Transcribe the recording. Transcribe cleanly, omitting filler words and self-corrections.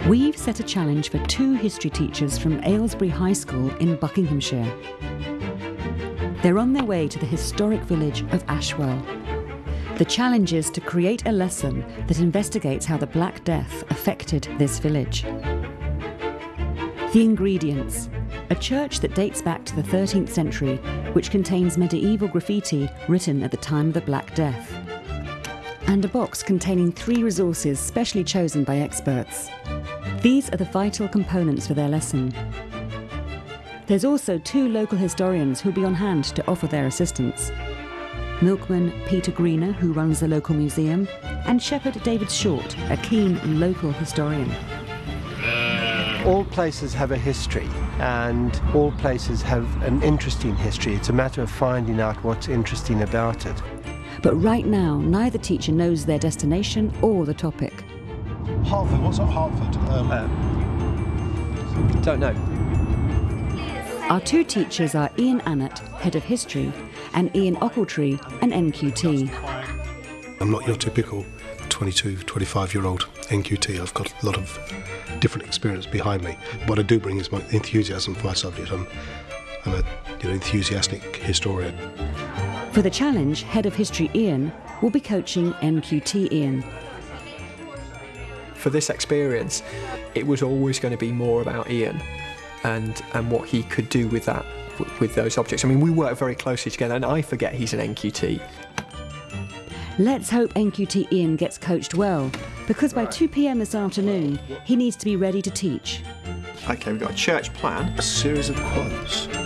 We've set a challenge for 2 history teachers from Aylesbury High School in Buckinghamshire. They're on their way to the historic village of Ashwell. The challenge is to create a lesson that investigates how the Black Death affected this village. The ingredients: a church that dates back to the 13th century, which contains medieval graffiti written at the time of the Black Death. And a box containing 3 resources specially chosen by experts. These are the vital components for their lesson. There's also 2 local historians who'll be on hand to offer their assistance. Milkman Peter Greener, who runs the local museum, and Shepherd David Short, a keen local historian. All places have a history, and all places have an interesting history. It's a matter of finding out what's interesting about it. But right now, neither teacher knows their destination or the topic. Hartford, what's up Hartford? Don't know. Our 2 teachers are Ian Annett, Head of History, and Ian Ochiltree, an NQT. I'm not your typical 22, 25-year-old NQT. I've got a lot of different experience behind me. What I do bring is my enthusiasm for my subject. I'm an enthusiastic historian. For the challenge, Head of History Ian will be coaching NQT Ian. For this experience, it was always going to be more about Ian and what he could do with that, with those objects. I mean, we work very closely together, and I forget he's an NQT. Let's hope NQT Ian gets coached well, because by 2 p.m. this afternoon, he needs to be ready to teach. OK, we've got a church plan. A series of quotes.